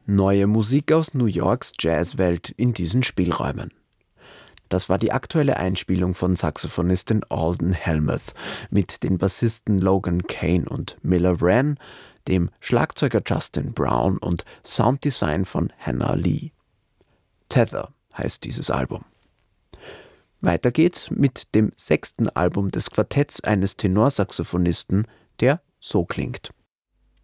Neue Musik aus New Yorks Jazzwelt in diesen Spielräumen. Das war die aktuelle Einspielung von Saxophonistin Alden Hellmuth mit den Bassisten Logan Kane und Miller Wren, dem Schlagzeuger Justin Brown und Sounddesign von Hannah Lee. Tether heißt dieses Album. Weiter geht's mit dem 6. Album des Quartetts eines Tenorsaxophonisten, der so klingt.